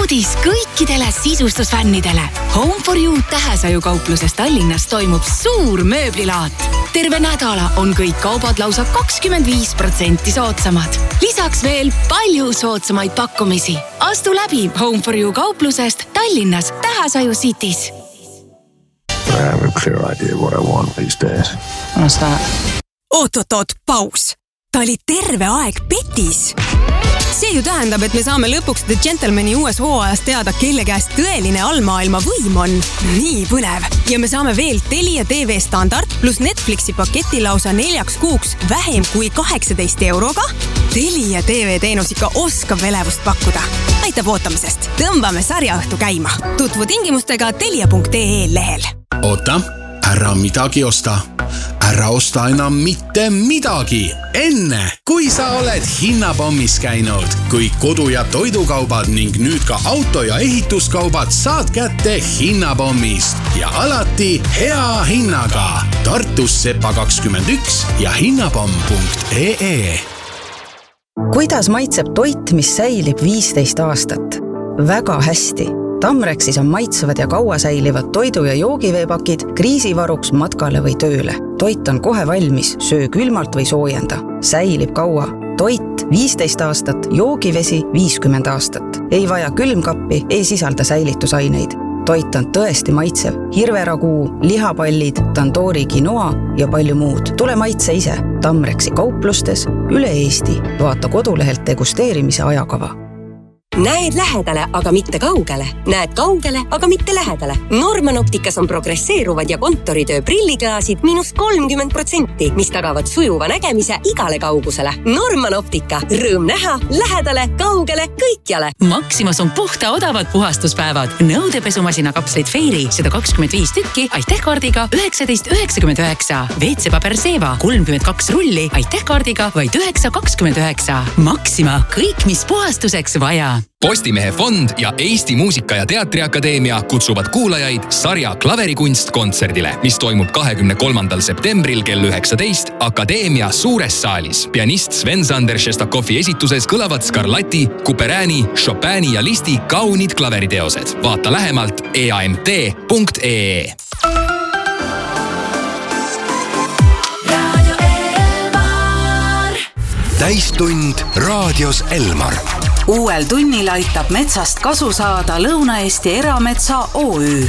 uudis kõikidele sisustusfännidele. Home for You tähesajukaupluses Tallinnas toimub suur mööblilaat. Terve nädala on kõik kaubad lausa 25% soodsamad. Lisaks veel palju soodsamaid pakkumisi. Astu läbi Home for You kauplusest Tallinnas Tähesaju City's. I have a clear idea what I want these days. What's that? Oot, paus. Ta oli terve aeg petis. See ju tähendab, et me saame lõpuks The Gentlemani uues hooajas teada, kelle käest tõeline allmaailma võim on. Nii põnev! Ja me saame veel Telia TV standard plus Netflixi paketi lausa 4 kuuks vähem kui 18 euroga. Telia TV teenus ikka oskab elevust pakkuda. Aitab ootamisest! Tõmbame sarjaõhtu käima! Tutvu tingimustega telia.ee lehel. Oota, ära midagi osta. Ära osta enam mitte midagi. Enne, kui sa oled hinnapommis käinud. Kui kodu- ja toidukaubad ning nüüd ka auto- ja ehituskaubad saad kätte hinnapommist. Ja alati hea hinnaga. Tartus Sepa 21 ja hinnapomm.ee. Kuidas maitseb toit, mis säilib 15 aastat? Väga hästi. Tamrexis on maitsevad ja kaua säilivad toidu- ja joogiveepakid kriisivaruks matkale või tööle. Toit on kohe valmis, söö külmalt või soojenda. Säilib kaua. Toit 15 aastat, joogivesi 50 aastat. Ei vaja külmkappi, ei sisalda säilitusaineid. Toit on tõesti maitsev. Hirveraguu, lihapallid, tandoori quinoa ja palju muud. Tule maitse ise. Tamrexi kauplustes üle Eesti. Vaata kodulehelt degusteerimise ajakava. Näed lähedale, aga mitte kaugele. Näed kaugele, aga mitte lähedale. Norman Opticas on progresseeruvad ja kontoritöö prilliklaasid -30%, mis tagavad sujuva nägemise igale kaugusele. Norman Optica. Rõõm näha, lähedale, kaugele, kõikjale. Maximas on puhta odavad puhastuspäevad. Nõudepesumasina kapslid Fairy 125 tükki, aitähkaardiga 19,99. WC-paber Seva 32 rulli, aitähkaardiga vaid 9,29. Maxima, kõik mis puhastuseks vaja. Postimehe fond ja Eesti Muusika- ja Teatriakadeemia kutsuvad kuulajaid sarja Klaverikunst kontserdile, mis toimub 23. septembril kell 19 Akadeemia suures saalis. Pianist Sven-Sander Šestakovi esituses kõlavad Scarlatti, Couperini, Chopini ja Listi kaunid klaveriteosed. Vaata lähemalt eamt.ee. Täistund raadios Elmar. Uuel tunnil aitab metsast kasu saada Lõuna-Eesti Erametsa OÜ.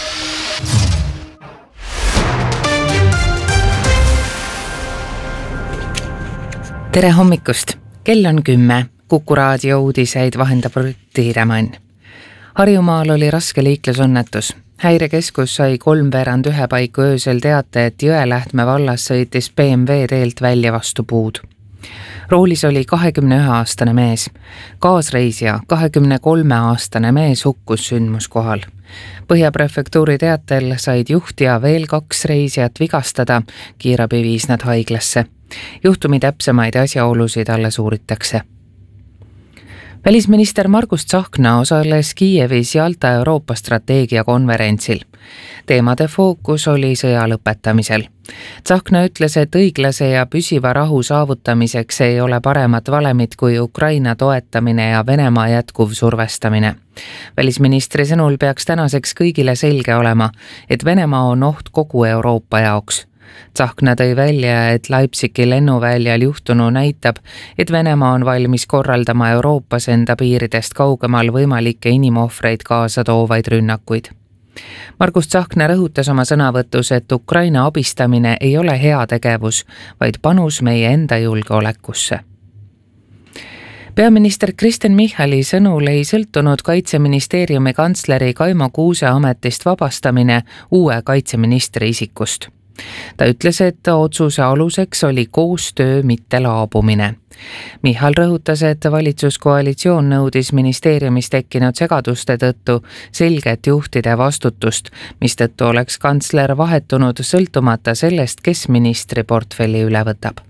Tere hommikust! Kell on 10. Kuku raadio uudiseid vahendab Tiiremann. Harjumaal oli raske liiklusõnnetus. Häirekeskus sai 3:15 paiku öösel teate, et Jõelähtme vallas sõitis BMW teelt välja vastu puud. Roolis oli 21-aastane mees. Kaasreisija, 23-aastane mees hukkus sündmuskohal. Põhjaprefektuuri teatel said juht ja veel 2 reisijat vigastada, kiirabi viis nad haiglasse. Juhtumi täpsemaid asjaolusid alles uuritakse. Välisminister Margus Tsahkna osales Kiievis Jalta Euroopa strateegia konverentsil. Teemade fookus oli sõja lõpetamisel. Tsahkna ütles, et õiglase ja püsiva rahu saavutamiseks ei ole paremat valemit kui Ukraina toetamine ja Venemaa jätkuv survestamine. Välisministri sõnul peaks tänaseks kõigile selge olema, et Venemaa on oht kogu Euroopa jaoks. Tsahkna tõi välja, et Leipzigi lennuväljal juhtunu näitab, et Venemaa on valmis korraldama Euroopas enda piiridest kaugemal võimalikke inimohvreid kaasa toovaid rünnakuid. Margus Tsahkna rõhutas oma sõnavõtus, et Ukraina abistamine ei ole hea tegevus, vaid panus meie enda julgeolekusse. Peaminister Kristen Michali sõnul ei sõltunud Kaitseministeeriumi kantsleri Kaimo Kuuse ametist vabastamine uue kaitseministri isikust. Ta ütles, et otsuse aluseks oli koostöö, mitte laabumine. Michal rõhutas, et valitsuskoalitsioon nõudis ministeeriumis tekkinud segaduste tõttu selget juhtide vastutust, mistõttu oleks kantsler vahetunud sõltumata sellest, kes ministri portfelli üle võtab.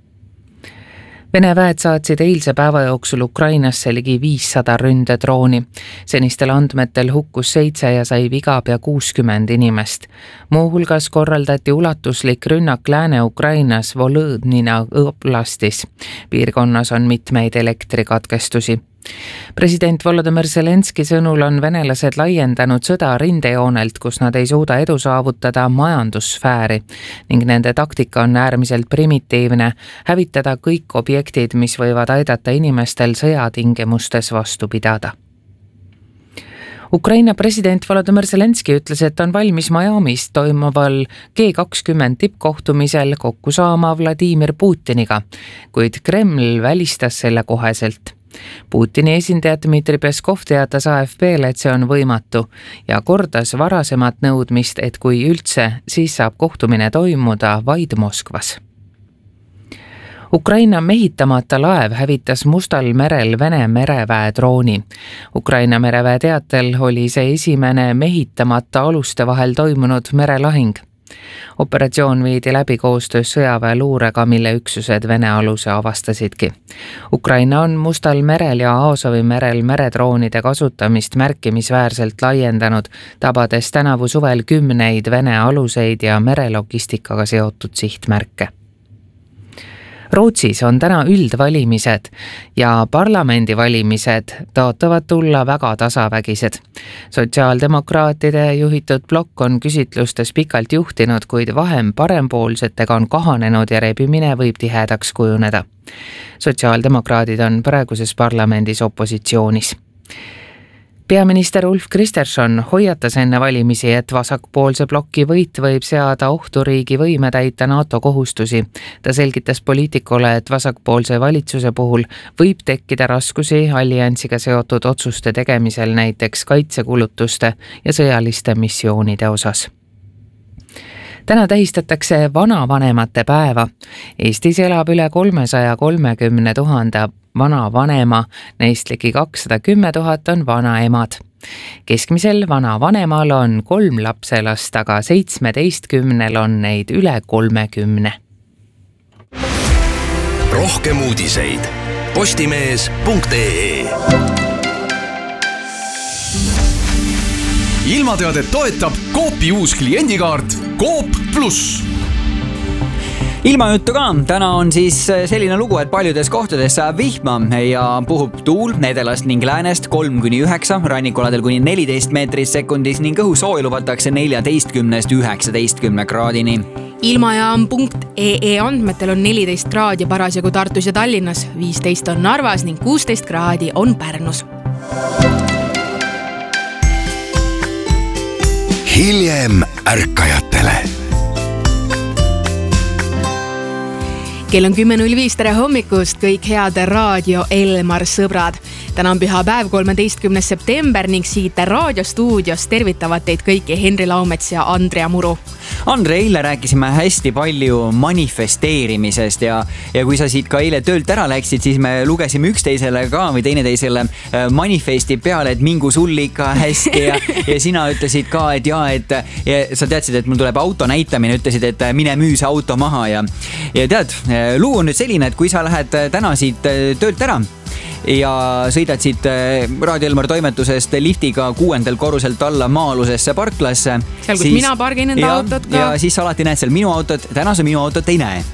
Vene väed saatsid eilse päeva jooksul Ukrainasse ligi 500 ründedrooni. Senistel andmetel hukkus 7 ja sai viga pea 60 inimest. Muuhulgas korraldati ulatuslik rünnak Lääne-Ukrainas Volõdnina oblastis. Piirkonnas on mitmeid elektrikatkestusi. President Volodymyr Zelenski sõnul on venelased laiendanud sõda rindejoonelt, kus nad ei suuda edu saavutada majandussfääri ning nende taktika on äärmiselt primitiivne, hävitada kõik objektid, mis võivad aidata inimestel sõjatingimustes vastu pidada. Ukraina president Volodymyr Zelenski ütles, et on valmis Miamis toimuval G20 tippkohtumisel kokku saama Vladimir Putiniga, kuid Kreml välistas selle koheselt. Putini esindaja Dmitri Peskov teatas AFP-le, et see on võimatu ja kordas varasemat nõudmist, et kui üldse, siis saab kohtumine toimuda vaid Moskvas. Ukraina mehitamata laev hävitas Mustal merel Vene mereväe drooni. Ukraina mereväe teatel oli see esimene mehitamata aluste vahel toimunud merelahing. Operatsioon viidi läbi koostöös sõjaväeluurega, mille üksused Vene aluse avastasidki. Ukraina on Mustal merel ja Aasovi merel meredroonide kasutamist märkimisväärselt laiendanud, tabades tänavu suvel 10 Vene aluseid ja merelogistikaga seotud sihtmärke. Rootsis on täna üldvalimised ja parlamendivalimised tõotavad tulla väga tasavägised. Sotsiaaldemokraatide juhitud blokk on küsitlustes pikalt juhtinud, kuid vahem parempoolsetega on kahanenud ja rebimine võib tihedaks kujuneda. Sotsiaaldemokraadid on praeguses parlamendis opositsioonis. Peaminister Ulf Kristersson hoiatas enne valimisi, et vasakpoolse bloki võit võib seada ohtu riigi võime täita NATO kohustusi. Ta selgitas poliitikule, et vasakpoolse valitsuse puhul võib tekkida raskusi alliansiga seotud otsuste tegemisel, näiteks kaitsekulutuste ja sõjaliste missioonide osas. Täna tähistatakse vanavanemate päeva. Eestis elab üle 330 000 vanavanema, neist ligi 210 000 on vanaemad. Keskmisel vanavanemal on 3 lapselast, aga 17 on neid üle 30. Rohkem uudiseid postimees.ee. Ilmateadet toetab Coopi uus kliendikaart Coop Plus. Ilmajuttu ka. Täna on siis selline lugu, et paljudes kohtades saab vihma ja puhub tuul edelast ning läänest 3-9, rannikuladel kuni 14 meetrit sekundis ning õhu soojeluvatakse 14-19 kraadini. Ilmajaam.ee andmetel on 14 kraadi parasjagu Tartus ja Tallinnas, 15 on Narvas ning 16 kraadi on Pärnus. Hiljem ärkajatele. Kell on 10.05, tere hommikust, kõik head Raadio Elmar sõbrad. Täna on pühapäev 13. september ning siit raadiostuudios tervitavad teid kõiki Henri Laumets ja Andrea Muru. Andre, eile rääkisime hästi palju manifesteerimisest ja kui sa siit ka eile töölt ära läksid, siis me lugesime üksteisele ka või teineteisele manifesti peale, et mingu sul ikka hästi ja sina ütlesid ka, et sa teadsid, et mul tuleb auto näitamine, ütlesid, et mine müü see auto maha ja tead, luu on nüüd selline, et kui sa lähed täna siit töölt ära ja sõidad siit Raadio Elmar toimetusest liftiga 6. korruselt alla maa-alusesse parklasse. Seal, kus mina pargin enda autot ka. Ja siis alati näed seal minu autot, täna sa minu autot ei näe.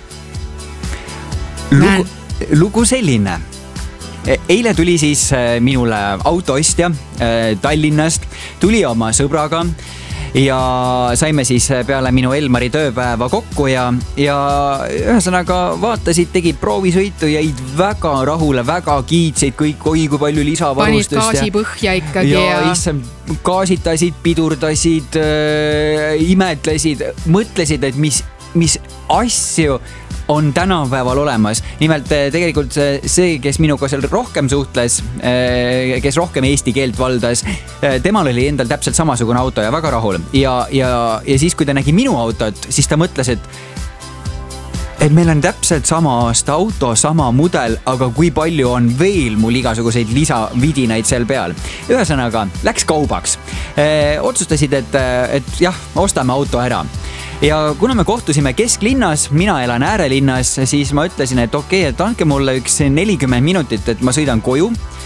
Lugu selline. Eile tuli siis minule autoostja Tallinnast, tuli oma sõbraga ja saime siis peale minu Elmari tööpäeva kokku ja ühesõnaga vaatasid, tegid proovisõitu, jäid väga rahule, väga kiitsid kõik, oi kui palju lisavarustust. Panid gaasi põhja ikkagi ja gaasitasid, pidurdasid, imetlesid, mõtlesid, et mis asju on tänapäeval olemas. Nimelt tegelikult see, kes minuga seal rohkem suhtles, kes rohkem eesti keelt valdas, temal oli endal täpselt samasugune auto ja väga rahul. Ja siis, kui ta nägi minu autot, siis ta mõtles, et meil on täpselt sama aasta auto, sama mudel, aga kui palju on veel mul igasuguseid lisavidinaid seal peal. Ühesõnaga, läks kaubaks. Otsustasid, et jah, ostame auto ära. Ja kuna me kohtusime kesklinnas, mina elan äärelinnas, siis ma ütlesin, et okei, et andke mulle üks 40 minutit, et ma sõidan koju.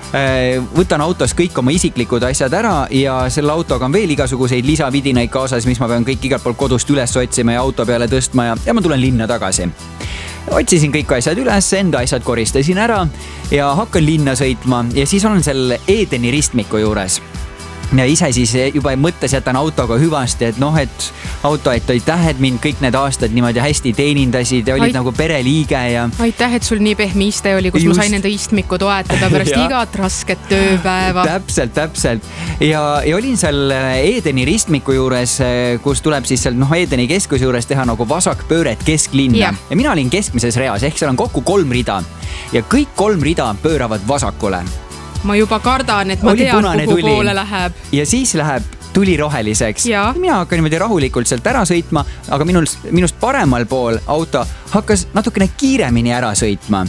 võtan autos kõik oma isiklikud asjad ära ja selle autoga on veel igasuguseid lisavidinaid kaasas, mis ma pean kõik igalt poolt kodust üles otsima ja auto peale tõstma ja ma tulen linna tagasi. Otsisin kõik asjad üles, enda asjad koristasin ära ja hakkan linna sõitma ja siis olen seal Edeni ristmiku juures. Ja ise siis juba mõttes jätan autoga hüvasti, et et auto, et aitäh, et mind kõik need aastad niimoodi hästi teenindasid ja olid nagu pereliige ja... Aitäh, et sul nii pehme iste oli, kus ma sain enda istmikku toetada pärast igat rasket tööpäeva. Täpselt. Ja olin seal Edeni ristmiku juures, kus tuleb siis seal Edeni keskuse juures teha nagu vasakpööret kesklinna. Ja mina olin keskmises reas, ehk seal on kokku 3 rida ja kõik 3 rida pööravad vasakule. Ma juba kardan, et ma tean, kuhu poole läheb. Ja siis läheb tuli roheliseks. Ja mina hakkan niimoodi rahulikult sealt ära sõitma, aga minust paremal pool auto hakkas natukene kiiremini ära sõitma.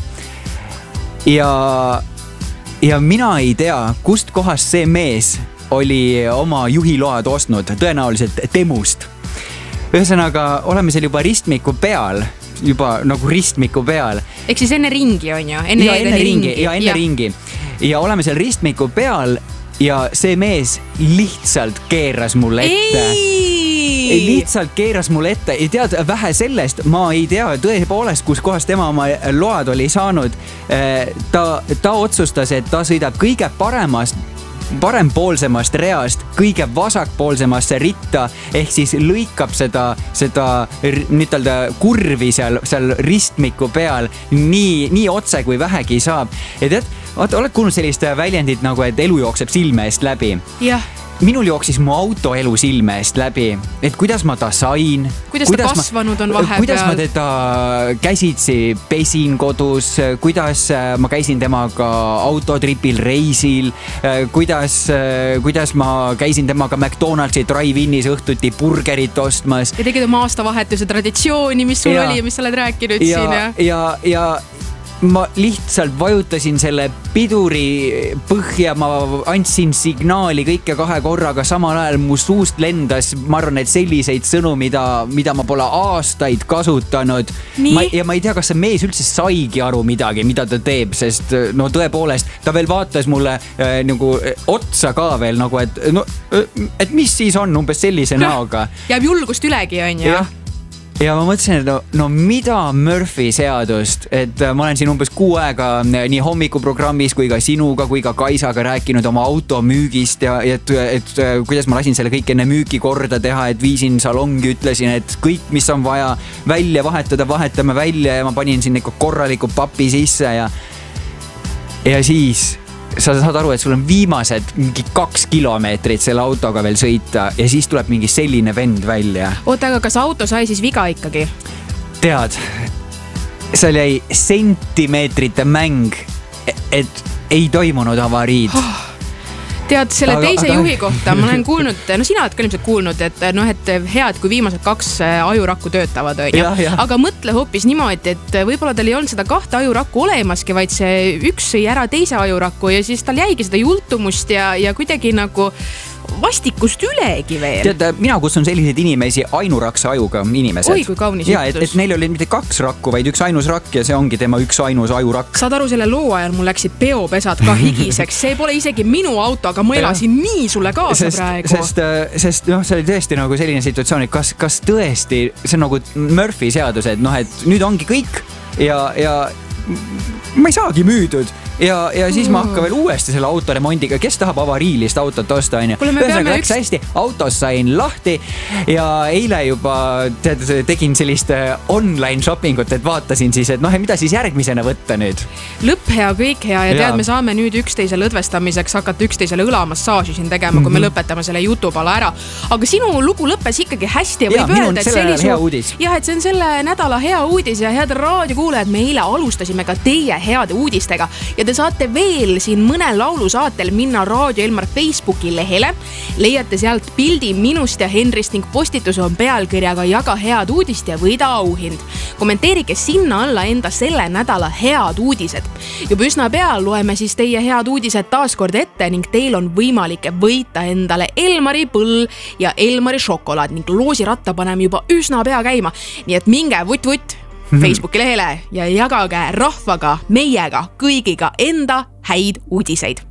Ja mina ei tea, kust kohast see mees oli oma juhiload ostnud, tõenäoliselt Temust. Ühesõnaga, oleme seal juba ristmiku peal. Ehk siis enne ringi on ju? Enne ringi. Ja oleme seal ristmiku peal ja see mees lihtsalt keeras mulle ette. Lihtsalt keeras mulle ette ja tead, vähe sellest, ma ei tea tõepoolest, kus kohas tema oma load oli saanud. Ta otsustas, et ta sõidab kõige parempoolsemast reast kõige vasakpoolsemasse ritta, ehk siis lõikab seda ütelda kurvi seal ristmiku peal nii otse kui vähegi saab. Ja tead, oled kuulnud sellist väljendit nagu, et elu jookseb silme eest läbi? Jah. Minul jooksis mu auto elu silme eest läbi, et kuidas ma ta sain. Kuidas ta kasvanud on vahepeal. Kuidas ma teda käsitsi pesin kodus, kuidas ma käisin temaga autotripil reisil, kuidas ma käisin temaga McDonaldsi drive-inis õhtuti burgerit ostmas. Ja tegid oma aastavahetuse traditsiooni, mis sul oli ja mis sa oled rääkinud siin. Ja ma lihtsalt vajutasin selle piduri põhja, ma andsin signaali kõike 2 korraga, samal ajal mu suust lendas, ma arvan, et selliseid sõnu, mida ma pole aastaid kasutanud. Ja ma ei tea, kas see mees üldse saigi aru midagi, mida ta teeb, sest tõepoolest, ta veel vaatas mulle nagu otsa ka veel, nagu, et mis siis on umbes sellise näoga. Jääb julgust ülegi, on ju? Ja ma mõtlesin, et mida Murphy seadust, et ma olen siin umbes 6 aega nii hommikuprogrammis kui ka sinuga kui ka Kaisaga rääkinud oma auto müügist ja et kuidas ma lasin selle kõik enne müüki korda teha, et viisin salongi, ütlesin, et kõik, mis on vaja välja vahetada, vahetame välja ja ma panin siin ikka korraliku papi sisse ja siis sa saad aru, et sul on viimased mingi 2 kilomeetrit selle autoga veel sõita ja siis tuleb mingi selline vend välja. Oota, aga kas auto sai siis viga ikkagi? Tead, seal jäi sentimeetrite mäng, et ei toimunud avariid. Tead, selle teise juhi kohta ma olen kuulnud, sina oled ka ilmselt kuulnud, et head, kui viimased 2 ajurakku töötavad, aga mõtle hoopis niimoodi, et võib-olla tal ei olnud seda 2 ajurakku olemaski, vaid see üks sõi ära teise ajurakku ja siis tal jäigi seda jultumust ja kuidagi nagu vastikust ülegi veel. Tead, mina kutsun selliseid inimesi ainurakse ajuga inimesed. Oi, kui kaunis jutus. Et neil oli mitte 2 rakku, vaid üks ainus rakk ja see ongi tema üks ainus ajurakk. Saad aru, selle loo ajal mul läksid peopesad ka higiseks. See pole isegi minu auto, aga ma elasin nii sulle kaasa praegu. Sest see oli tõesti nagu selline situatsioon, et kas tõesti, see on nagu Murphy seadus, et et nüüd ongi kõik ja ma ei saagi müüdud. Ja siis ma hakkan veel uuesti selle auto remondiga, kes tahab avariilist autot osta, on ju. Ühesõnaga läks hästi, autos sain lahti ja eile juba tegin sellist online shoppingut, et vaatasin siis, et mida siis järgmisena võtta nüüd. Lõpp hea, kõik hea ja tead, me saame nüüd üksteise lõdvestamiseks hakata üksteisele õlamassaaži siin tegema, kui me lõpetame selle jutupala ära. Aga sinu lugu lõppes ikkagi hästi ja võib öelda, et see on selle nädala hea uudis ja head raadiokuulajad, me eile alustasime ka teie heade uudistega ja te saate veel siin mõnel laulusaatel minna Raadio Elmar Facebooki lehele. Leiate sealt pildi minust ja Henrist ning postitus on pealkirjaga Jaga head uudist ja võida auhind. Kommenteerige sinna alla enda selle nädala head uudised. Juba üsna peal loeme siis teie head uudised taaskord ette ning teil on võimalik võita endale Elmari põll ja Elmari šokolaad ning loosiratta paneme juba üsna pea käima. Nii et minge vutt Facebooki lehele ja jagage rahvaga, meiega, kõigiga enda häid uudiseid.